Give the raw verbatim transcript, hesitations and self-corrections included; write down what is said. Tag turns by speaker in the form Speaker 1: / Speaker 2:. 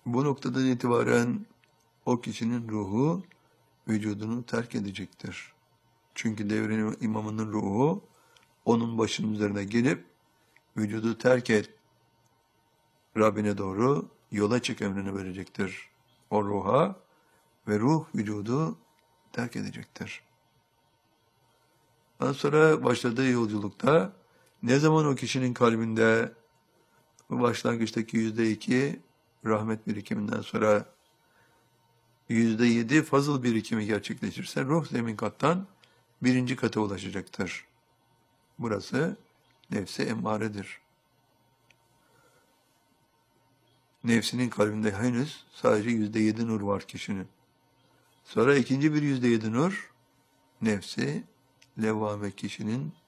Speaker 1: Bu noktadan itibaren o kişinin ruhu vücudunu terk edecektir. Çünkü devrin imamının ruhu onun başının üzerine gelip vücudu terk et, Rabbine doğru yola çık emrini verecektir o ruha ve ruh vücudu terk edecektir. Ondan sonra başladığı yolculukta ne zaman o kişinin kalbinde bu başlangıçtaki yüzde iki rahmet birikiminden sonra yüzde yedi fazıl birikimi gerçekleşirse ruh zemin kattan birinci kata ulaşacaktır. Burası nefsi emmaredir. Nefsinin kalbinde henüz sadece yüzde yedi nur var kişinin. Sonra ikinci bir yüzde yedi nur, nefsi levvame kişinin